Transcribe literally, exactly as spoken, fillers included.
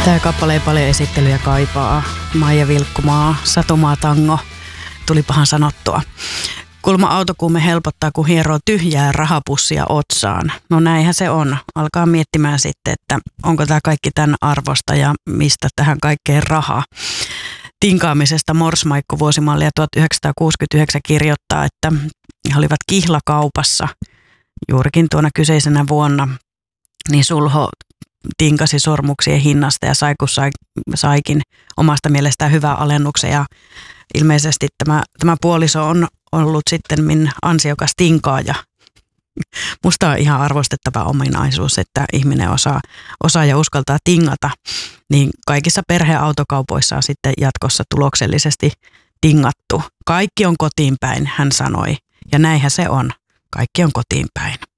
Tämä kappale ei paljon esittelyjä kaipaa. Maija Vilkkumaa, Satumaa tango, tulipahan sanottua. Kulma autokuume helpottaa, kun hieroo tyhjää rahapussia otsaan. No näinhän se on. Alkaa miettimään sitten, että onko tämä kaikki tämän arvosta ja mistä tähän kaikkeen rahaa. Tinkaamisesta Morsmaikku vuosimallia tuhatyhdeksänsataakuusikymmentäyhdeksän kirjoittaa, että he olivat kihlakaupassa juurikin tuona kyseisenä vuonna, niin Sulho tinkasi sormuksien hinnasta ja sai, kun sai, saikin omasta mielestään hyvää alennuksen. Ja ilmeisesti tämä, tämä puoliso on ollut sitten min ansiokas tinkaaja. Musta on ihan arvostettava ominaisuus, että ihminen osaa, osaa ja uskaltaa tingata. Niin kaikissa perheautokaupoissa on sitten jatkossa tuloksellisesti tingattu. Kaikki on kotiin päin, hän sanoi. Ja näinhän se on. Kaikki on kotiin päin.